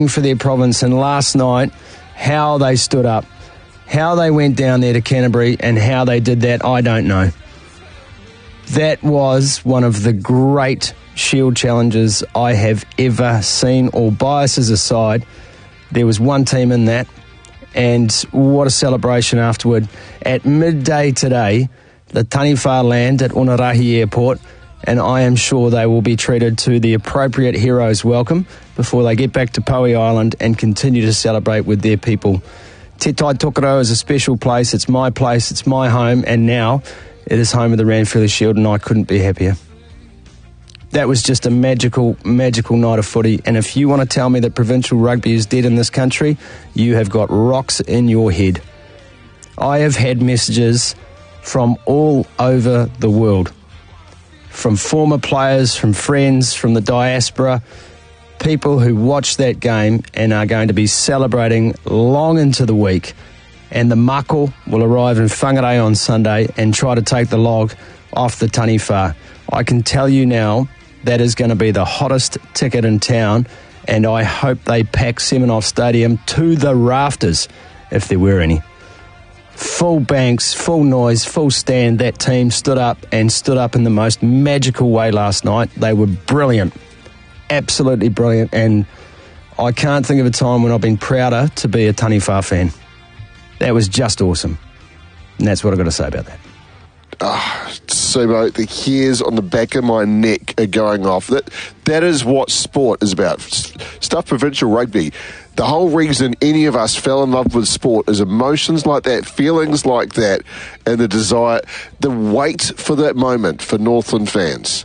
for their province, and last night, how they stood up, how they went down there to Canterbury, and how they did that, I don't know. That was one of the great Shield challenges I have ever seen. All biases aside, there was one team in that, and what a celebration afterward. At midday today, the Taniwha land at Onarahi Airport, and I am sure they will be treated to the appropriate hero's welcome before they get back to Poe Island and continue to celebrate with their people. Te Tai Tokerau is a special place. It's my place, it's my home, and now it is home of the Ranfurly Shield, and I couldn't be happier. That was just a magical, magical night of footy. And if you want to tell me that provincial rugby is dead in this country, you have got rocks in your head. I have had messages from all over the world, from former players, from friends, from the diaspora, people who watched that game and are going to be celebrating long into the week. And the mako will arrive in Whangarei on Sunday and try to take the log off the Taniwha. I can tell you now, that is going to be the hottest ticket in town, and I hope they pack Semenov Stadium to the rafters, if there were any. Full banks, full noise, full stand. That team stood up in the most magical way last night. They were brilliant, absolutely brilliant, and I can't think of a time when I've been prouder to be a Taniwha fan. That was just awesome, and that's what I've got to say about that. Sumo, the hairs on the back of my neck are going off. That is what sport is about. Stuff provincial rugby. The whole reason any of us fell in love with sport is emotions like that, feelings like that, and the desire, the wait for that moment for Northland fans.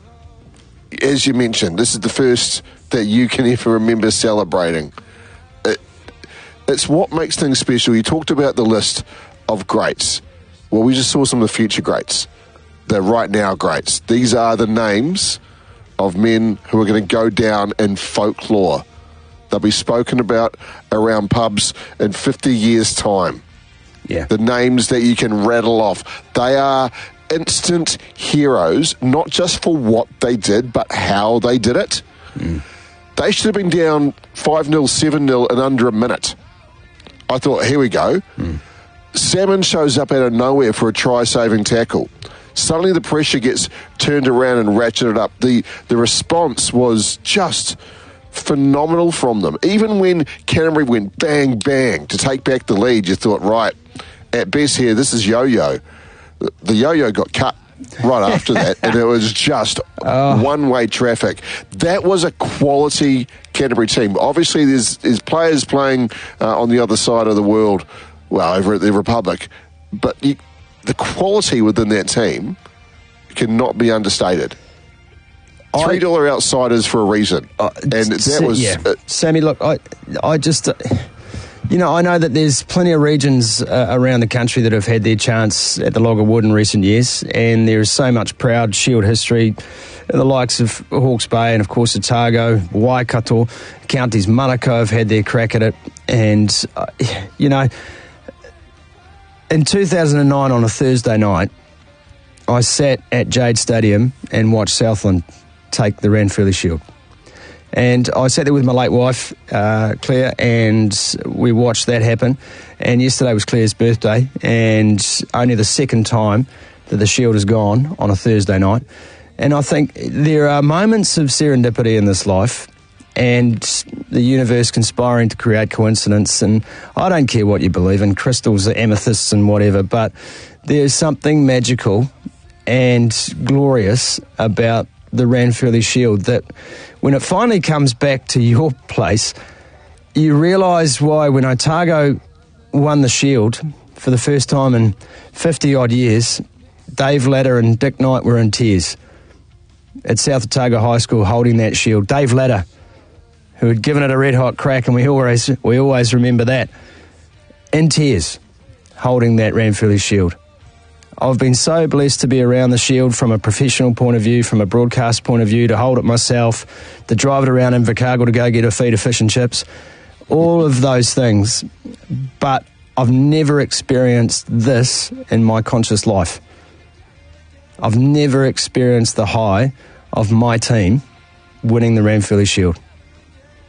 As you mentioned, this is the first that you can ever remember celebrating. It's what makes things special. You talked about the list of greats. Well, we just saw some of the future greats, the right now greats. These are the names of men who are going to go down in folklore. They'll be spoken about around pubs in 50 years' time. Yeah. The names that you can rattle off. They are instant heroes, not just for what they did, but how they did it. They should have been down 5-0, 7-0 in under a minute. I thought, here we go. Salmon shows up out of nowhere for a try-saving tackle. Suddenly the pressure gets turned around and ratcheted up. The response was just phenomenal from them. Even when Canterbury went bang, bang to take back the lead, you thought, right, at best here, this is yo-yo. The yo-yo got cut right after that, and it was just one-way traffic. That was a quality Canterbury team. Obviously, there's players playing on the other side of the world, well, over at the Republic, but the quality within that team cannot be understated. $3 outsiders for a reason. And that was... Yeah. Sammy, look, I just... I know that there's plenty of regions around the country that have had their chance at the Log of Wood in recent years, and there is so much proud Shield history. The likes of Hawke's Bay and, of course, Otago, Waikato, counties Manukau have had their crack at it. And, in 2009 on a Thursday night, I sat at Jade Stadium and watched Southland take the Ranfurly Shield. And I sat there with my late wife, Claire, and we watched that happen. And yesterday was Claire's birthday, and only the second time that the Shield has gone on a Thursday night. And I think there are moments of serendipity in this life and the universe conspiring to create coincidence. And I don't care what you believe in, crystals, amethysts and whatever, but there's something magical and glorious about the Ranfurly Shield that when it finally comes back to your place, you realise why when Otago won the Shield for the first time in 50-odd years, Dave Latter and Dick Knight were in tears at South Otago High School holding that Shield. Dave Latter, who had given it a red-hot crack, and we always remember that, in tears, holding that Ranfurly Shield. I've been so blessed to be around the Shield from a professional point of view, from a broadcast point of view, to hold it myself, to drive it around Invercargill to go get a feed of fish and chips, all of those things. But I've never experienced this in my conscious life. I've never experienced the high of my team winning the Ranfurly Shield.